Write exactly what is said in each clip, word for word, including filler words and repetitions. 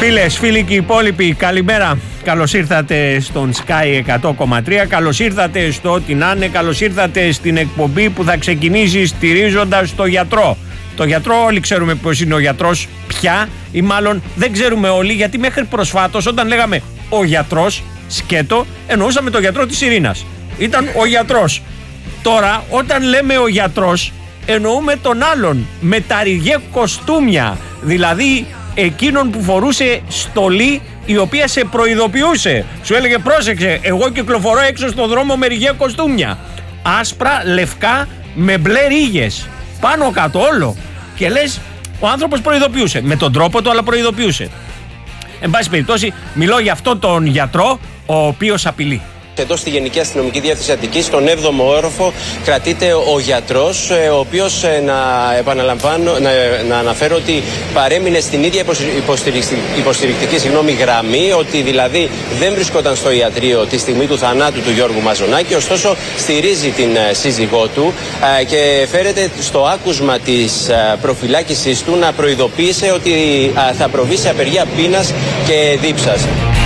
Φίλες, φίλοι και υπόλοιποι, καλημέρα. Καλώς ήρθατε στον Sky εκατό κόμμα τρία. Καλώς ήρθατε στο Ό,τι να είναι. Καλώς ήρθατε στην εκπομπή που θα ξεκινήσει στηρίζοντας το γιατρό. Το γιατρό, όλοι ξέρουμε ποιος είναι ο γιατρός πια, ή μάλλον δεν ξέρουμε όλοι, γιατί μέχρι προσφάτως όταν λέγαμε ο γιατρός, σκέτο, εννοούσαμε το γιατρό της Ειρήνας. Ήταν ο γιατρός. Τώρα, όταν λέμε ο γιατρός, εννοούμε τον άλλον με τα ριγέ κοστούμια, δηλαδή εκείνον που φορούσε στολή η οποία σε προειδοποιούσε. Σου έλεγε πρόσεξε, εγώ κυκλοφορώ έξω στον δρόμο με ριγέ κοστούμια. Άσπρα, λευκά, με μπλε ρίγες. Πάνω κάτω όλο. Και λες, ο άνθρωπος προειδοποιούσε. Με τον τρόπο του, αλλά προειδοποιούσε. Εν πάση περιπτώσει, μιλώ για αυτόν τον γιατρό, ο οποίος απειλεί. Εδώ στη Γενική Αστυνομική Διεύθυνση Αττικής, στον έβδομο όροφο, κρατείται ο γιατρός, ο οποίος, να επαναλαμβάνω, να, να αναφέρω ότι παρέμεινε στην ίδια υποστηρικτική, υποστηρικτική συγγνώμη, γραμμή, ότι δηλαδή δεν βρισκόταν στο ιατρείο τη στιγμή του θανάτου του Γιώργου Μαζονάκη, ωστόσο στηρίζει την σύζυγό του και φέρεται στο άκουσμα της προφυλάκησής του να προειδοποίησε ότι θα προβεί σε απεργία πείνας και δίψας.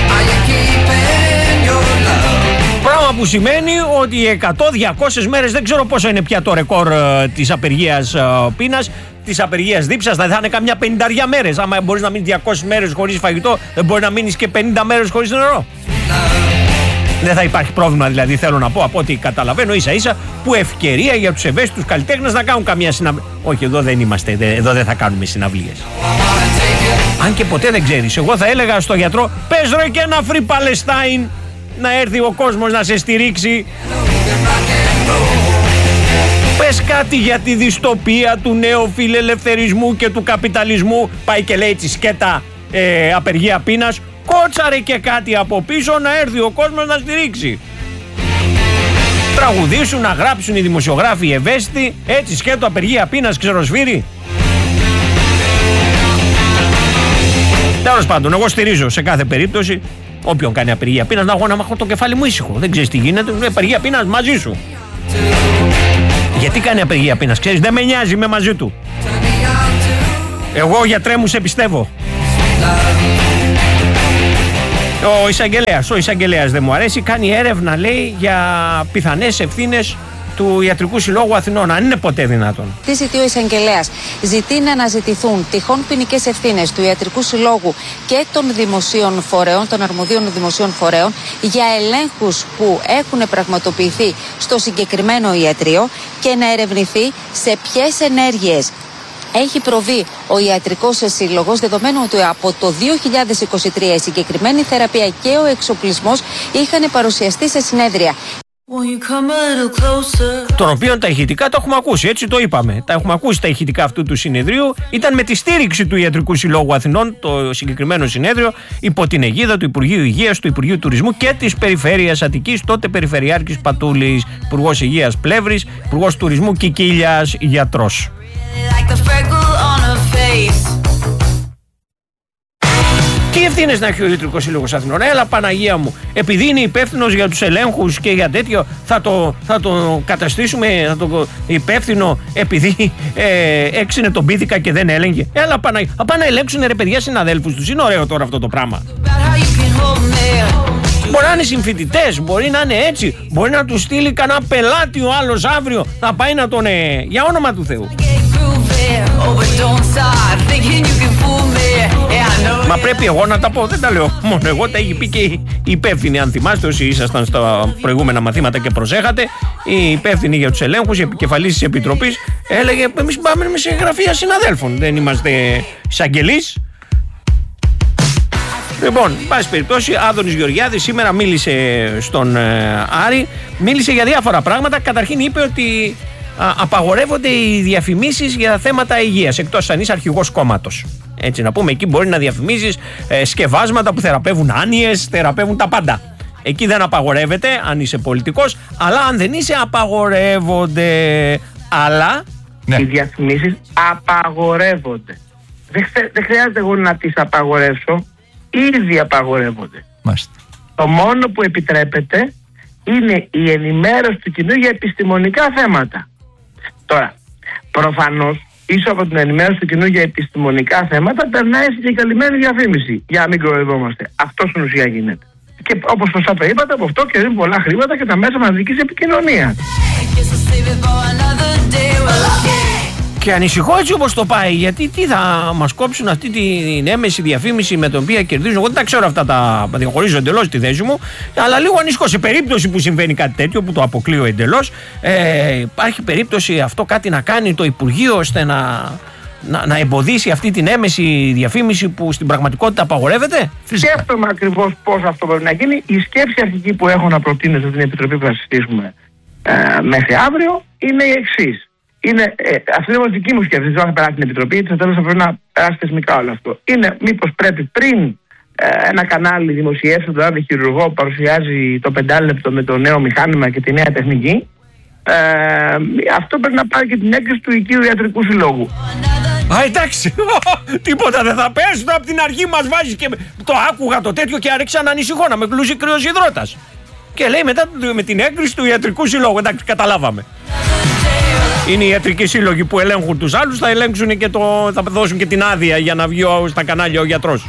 Πράγμα που σημαίνει ότι εκατό με διακόσιες μέρες, δεν ξέρω πόσο είναι πια το ρεκόρ ε, της απεργίας ε, πείνας, της απεργίας δίψας, δηλαδή θα είναι καμιά πενηνταριά μέρες. Άμα μπορείς να μείνεις διακόσιες μέρες χωρίς φαγητό, δεν μπορεί να μείνεις και πενήντα μέρες χωρίς νερό. Δεν θα υπάρχει πρόβλημα, δηλαδή, θέλω να πω, από ό,τι καταλαβαίνω, ίσα ίσα που ευκαιρία για τους ευαίσθητους καλλιτέχνες να κάνουν καμιά συναυλία. Όχι, εδώ δεν είμαστε, εδώ δεν θα κάνουμε συναυλίες. Αν και ποτέ δεν ξέρεις, εγώ θα έλεγα στο γιατρό, πες ρε και ένα Free Palestine, να έρθει ο κόσμος να σε στηρίξει. Πες κάτι για τη δυστοπία του νέου φιλελευθερισμού και του καπιταλισμού. Πάει και λέει τη σκέτα ε, απεργία πείνας. Κότσαρε και κάτι από πίσω να έρθει ο κόσμος να στηρίξει. Τραγουδήσουν, να γράψουν οι δημοσιογράφοι οι ευαίσθητοι. Έτσι σκέτο απεργία πείνας, ξεροσφύρι. Τέλος πάντων, εγώ στηρίζω σε κάθε περίπτωση όποιον κάνει απεργία πείνας, να έχω να έχω το κεφάλι μου ήσυχο. Δεν ξέρεις τι γίνεται. Απεργία πείνας μαζί σου. Γιατί κάνει απεργία πείνας, ξέρεις, δεν με νοιάζει, με μαζί του. Εγώ, γιατρέ μου, σε πιστεύω. Ο εισαγγελέας, ο εισαγγελέας δεν μου αρέσει, κάνει έρευνα, λέει, για πιθανές ευθύνες του Ιατρικού Συλλόγου Αθηνών, αν είναι ποτέ δυνατόν. Τι ζητεί ο εισαγγελέας? Ζητεί να αναζητηθούν τυχόν ποινικές ευθύνες του Ιατρικού Συλλόγου και των δημοσίων φορέων, των αρμοδίων δημοσίων φορέων, για ελέγχους που έχουν πραγματοποιηθεί στο συγκεκριμένο ιατρείο και να ερευνηθεί σε ποιες ενέργειες έχει προβεί ο Ιατρικός Σύλλογος, δεδομένου ότι από το δύο χιλιάδες είκοσι τρία η συγκεκριμένη θεραπεία και ο εξοπλισμός είχαν παρουσιαστεί σε συνέδρια. Των οποίων τα ηχητικά τα έχουμε ακούσει, έτσι το είπαμε. Τα έχουμε ακούσει τα ηχητικά αυτού του συνεδρίου. Ήταν με τη στήριξη του Ιατρικού Συλλόγου Αθηνών το συγκεκριμένο συνέδριο, υπό την αιγίδα του Υπουργείου Υγείας, του Υπουργείου Τουρισμού και της Περιφέρειας Αττικής, τότε Περιφερειάρχης Πατούλης, Υπουργός Υγείας Πλεύρης, Υπουργός Τουρισμού Κικίλιας, γιατρός. Τι ευθύνες να έχει ο Ιατρικός Σύλλογος Αθηνών? Έλα Παναγία μου, επειδή είναι υπεύθυνος για τους ελέγχους και για τέτοιο, θα το, θα το καταστήσουμε θα το υπεύθυνο επειδή ε, έξινε τον πίθηκα και δεν έλεγε? Έλα Παναγία, θα πάνε να ελέγξουν ρε παιδιά συναδέλφους τους. Είναι ωραίο τώρα αυτό το πράγμα. Μπορεί να είναι συμφοιτητές, μπορεί να είναι έτσι, μπορεί να του στείλει κανένα πελάτη ο άλλος αύριο, θα πάει να τον ε, για όνομα του Θεού. Μα πρέπει εγώ να τα πω, δεν τα λέω μόνο εγώ, τα έχει πει και η υπεύθυνη. Αν θυμάστε, όσοι ήσασταν στα προηγούμενα μαθήματα και προσέχατε, η υπεύθυνη για τους ελέγχους, η επικεφαλής της Επιτροπής, έλεγε εμείς πάμε σε γραφεία συναδέλφων, δεν είμαστε εισαγγελείς. Λοιπόν, πάση περιπτώσει, Άδωνης Γεωργιάδης σήμερα μίλησε στον ε, Άρη, μίλησε για διάφορα πράγματα. Καταρχήν είπε ότι α, απαγορεύονται οι διαφημίσεις για θέματα υγείας, εκτός αν είσαι αρχηγός κόμματος. Έτσι να πούμε, εκεί μπορεί να διαφημίζεις ε, σκευάσματα που θεραπεύουν άνοιες, θεραπεύουν τα πάντα. Εκεί δεν απαγορεύεται αν είσαι πολιτικός, αλλά αν δεν είσαι απαγορεύονται. Αλλά ναι. Οι διαφημίσεις απαγορεύονται. Δεν, δεν χρειάζεται εγώ να τις απαγορεύσω. Ήδη απαγορεύονται. Μάλιστα. Το μόνο που επιτρέπεται είναι η ενημέρωση του κοινού για επιστημονικά θέματα. Τώρα, προφανώς πίσω από την ενημέρωση του κοινού για επιστημονικά θέματα περνάει συγκεκριμένη διαφήμιση. Για να μην κοροϊδόμαστε. Αυτό στην ουσία γίνεται. Και όπως σωστά το είπατε, από αυτό κερδίζουν πολλά χρήματα και τα μέσα μαζικής επικοινωνίας. Και ανησυχώ έτσι όπως το πάει, γιατί τι θα μας κόψουν αυτή την έμεση διαφήμιση με την οποία κερδίζουν. Εγώ δεν τα ξέρω αυτά, τα διαχωρίζω εντελώς τη θέση μου, αλλά λίγο ανησυχώ. Σε περίπτωση που συμβαίνει κάτι τέτοιο, που το αποκλείω εντελώς, ε, υπάρχει περίπτωση αυτό κάτι να κάνει το Υπουργείο ώστε να, να, να εμποδίσει αυτή την έμεση διαφήμιση που στην πραγματικότητα απαγορεύεται. Σκέφτομαι ακριβώς πώς αυτό μπορεί να γίνει. Η σκέψη αρχική που έχω να προτείνω στην Επιτροπή που θα συζητήσουμε ε, μέχρι αύριο είναι η εξής. Είναι, ε, αυτή είναι η δική μου σκέψη. Δεν θα περάσει την Επιτροπή, γιατί στο τέλος θα πρέπει να περάσει θεσμικά όλο αυτό. Είναι μήπως πρέπει πριν ε, ένα κανάλι δημοσιεύσει τον τάδε χειρουργό που παρουσιάζει το πεντάλεπτο με το νέο μηχάνημα και τη νέα τεχνική. Ε, αυτό πρέπει να πάρει και την έγκριση του Οικείου Ιατρικού Συλλόγου. Α, εντάξει, τίποτα δεν θα πέσουν από την αρχή. Μας βάζει και το άκουγα το τέτοιο και άρχισα να ανησυχώ, να με κλούζει κρύος υδρότας. Και λέει μετά με την έγκριση του Ιατρικού Συλλόγου. Εντάξει, καταλάβαμε. Είναι οι ιατρικοί σύλλογοι που ελέγχουν τους άλλους, θα ελέγξουν και το, θα δώσουν και την άδεια για να βγει στα κανάλια ο γιατρός.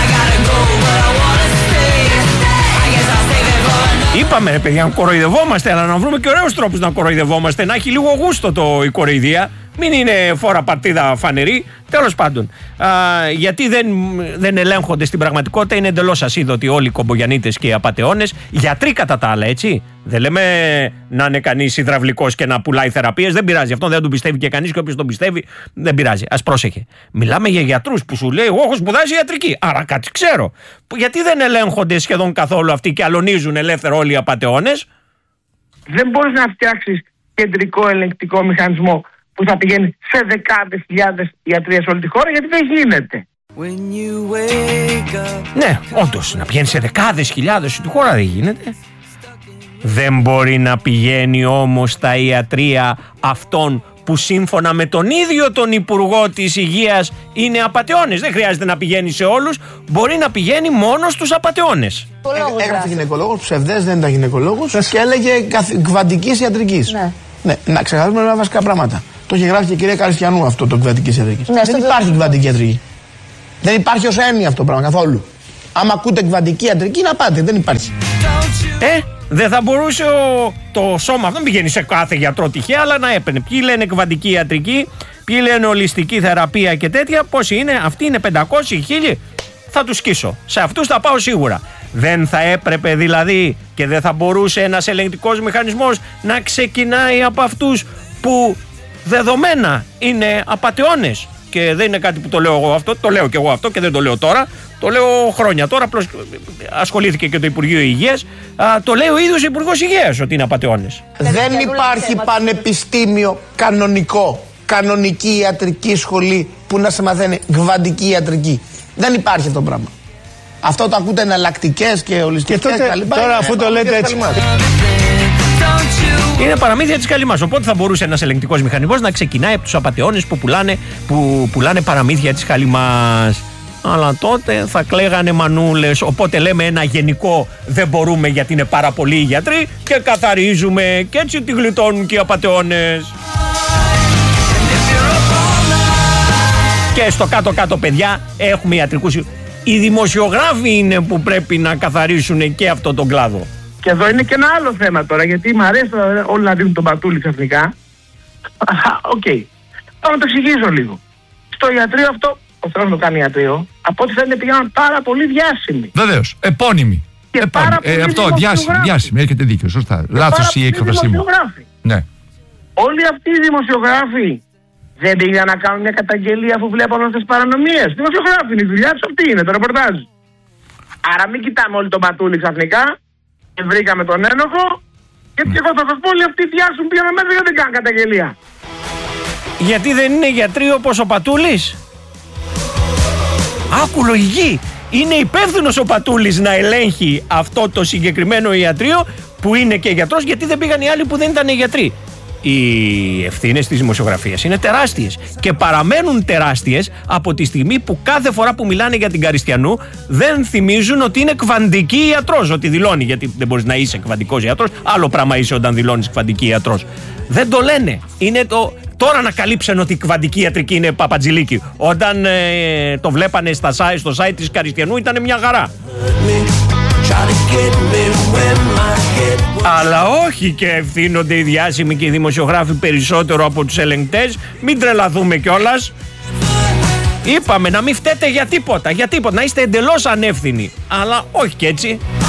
Είπαμε ρε παιδιά, να κοροϊδευόμαστε, αλλά να βρούμε και ωραίους τρόπους να κοροϊδευόμαστε, να έχει λίγο γούστο το, η κοροϊδία. Μην είναι φόρα παρτίδα φανερή. Τέλος πάντων, α, γιατί δεν, δεν ελέγχονται στην πραγματικότητα, είναι εντελώς ασίδωτοι όλοι οι κομπογιανίτες και οι απατεώνες. Γιατροί κατά τα άλλα, έτσι. Δεν λέμε να είναι κανείς υδραυλικός και να πουλάει θεραπείες, δεν πειράζει. Αυτό δεν τον πιστεύει και κανείς, και όποιος τον πιστεύει δεν πειράζει. Ας πρόσεχε. Μιλάμε για γιατρούς που σου λέει: εγώ έχω σπουδάσει ιατρική. Άρα κάτι ξέρω. Γιατί δεν ελέγχονται σχεδόν καθόλου αυτοί και αλωνίζουν ελεύθερα όλοι οι απατεώνες? Δεν μπορείς να φτιάξεις κεντρικό ελεγκτικό μηχανισμό που θα πηγαίνει σε δεκάδες χιλιάδες ιατρίες σε όλη τη χώρα, γιατί δεν γίνεται. Ναι, όντως, να πηγαίνει σε δεκάδες χιλιάδες στη χώρα δεν γίνεται. Δεν μπορεί να πηγαίνει όμως στα ιατρεία αυτών που σύμφωνα με τον ίδιο τον Υπουργό της Υγείας είναι απατεώνες. Δεν χρειάζεται να πηγαίνει σε όλους, μπορεί να πηγαίνει μόνο στους απατεώνες. Ε, έγραφε γυναικολόγος, ψευδές, δεν ήταν γυναικολόγος και έλεγε κβαντικής ιατρικής. Ναι. Ναι, να ξεχάσουμε ένα βασικά πράγματα. Το είχε γράψει και η κυρία Καριστιανού αυτό το κβαντικής ιατρικής. Ναι, δεν υπάρχει κβαντική ιατρική. Δεν υπάρχει ως έννοια αυτό το πράγμα καθόλου. Άμα ακούτε κβαντική ιατρική, να πάτε, δεν υπάρχει. Ε, δεν θα μπορούσε ο, το σώμα αυτό, δεν πηγαίνει σε κάθε γιατρό τυχαία, αλλά να έπαιρνε. Ποιοι λένε κβαντική ιατρική, ποιοι λένε ολιστική θεραπεία και τέτοια, πόσοι είναι, αυτοί είναι πεντακόσιοι, χίλιοι, θα τους σκίσω. Σε αυτούς θα πάω σίγουρα. Δεν θα έπρεπε δηλαδή και δεν θα μπορούσε ένας ελεγκτικός μηχανισμός να ξεκινάει από αυτούς που δεδομένα είναι απατεώνες? Και δεν είναι κάτι που το λέω εγώ αυτό, το λέω και εγώ αυτό και δεν το λέω τώρα. Το λέω χρόνια τώρα, απλώς ασχολήθηκε και το Υπουργείο Υγείας. Α, το λέει ο ίδιος ο Υπουργός Υγείας ότι είναι απατεώνες. Δεν υπάρχει πανεπιστήμιο κανονικό, κανονική ιατρική σχολή που να σε μαθαίνει κβαντική ιατρική. Δεν υπάρχει αυτό το πράγμα. Αυτό το ακούτε εναλλακτικές και ολιστικές κτλ. Τώρα αφού το λέτε έτσι. Είναι παραμύθια της καλυμάς. Οπότε θα μπορούσε ένας ελεγκτικός μηχανισμός να ξεκινάει από τους απατεώνες που πουλάνε, που πουλάνε παραμύθια της καλυμάς. Αλλά τότε θα κλαίγανε μανούλες. Οπότε λέμε ένα γενικό δεν μπορούμε γιατί είναι πάρα πολλοί οι γιατροί και καθαρίζουμε και έτσι τη γλιτώνουν και οι απατεώνες. Και στο κάτω-κάτω, παιδιά, έχουμε ιατρικούς. Οι δημοσιογράφοι είναι που πρέπει να καθαρίσουν και αυτό τον κλάδο. Και εδώ είναι και ένα άλλο θέμα τώρα, γιατί μου αρέσει όλοι να δίνουν τον πατούλι ξαφνικά. Οκ. Okay. Θα να το εξηγήσω λίγο. Στο ιατρείο αυτό, ο Θεός το κάνει ιατρείο, από ό,τι φαίνεται πήγαν πάρα πολύ διάσημοι. Βεβαίως. Επώνυμοι. Και Επώνυμοι. πάρα ε, αυτό, διάσημοι, διάσημοι. Έχετε δίκιο, σωστά. Λάθος η έκφρασή μου. Ναι. Όλοι αυτοί οι δημοσιογράφοι δεν πήγαν να κάνουν μια καταγγελία αφού βλέπουν αυτές τις παρανομίες? Δημοσιογράφοι είναι η δουλειά τους, αυτή είναι το ρεπορτάζ. Άρα μην κοιτάμε όλοι τον πατούλι ξαφνικά. Και βρήκαμε τον ένοχο. Και έτσι εγώ θα σας πω όλοι αυτοί διάσουν πήγαν μέσα γιατί δεν κάνουν καταγγελία. Γιατί δεν είναι γιατροί όπως ο Πατούλης? Άκου λογική. Είναι υπεύθυνος ο Πατούλης να ελέγχει αυτό το συγκεκριμένο ιατρείο που είναι και γιατρός, γιατί δεν πήγαν οι άλλοι που δεν ήταν γιατροί. Οι ευθύνες της δημοσιογραφίας είναι τεράστιες και παραμένουν τεράστιες από τη στιγμή που κάθε φορά που μιλάνε για την Καριστιανού δεν θυμίζουν ότι είναι κβαντική ιατρός, ότι δηλώνει, γιατί δεν μπορείς να είσαι κβαντικός ιατρός, άλλο πράγμα είσαι όταν δηλώνεις κβαντική ιατρός. Δεν το λένε. Είναι το Τώρα να καλύψαν ότι η κβαντική ιατρική είναι παπατζηλίκη. Όταν ε, το βλέπανε στα site, στο site της Καριστιανού ήταν μια χαρά. Αλλά όχι και ευθύνονται οι διάσημοι και οι δημοσιογράφοι περισσότερο από τους ελεγκτές. Μην τρελαθούμε κιόλας. Είπαμε να μην φταίτε για τίποτα, για τίποτα, να είστε εντελώς ανεύθυνοι. Αλλά όχι κι έτσι.